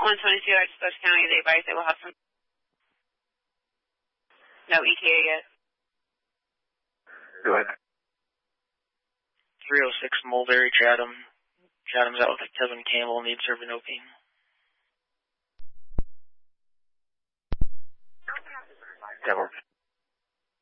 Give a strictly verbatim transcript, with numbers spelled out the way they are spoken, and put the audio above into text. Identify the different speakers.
Speaker 1: one twenty-two, Orange County, they advise they will have some. No E T A yet.
Speaker 2: Go ahead.
Speaker 3: three oh six Mulberry, Chatham. Chatham's out with Kevin Campbell, needs Servanopi.
Speaker 2: That works.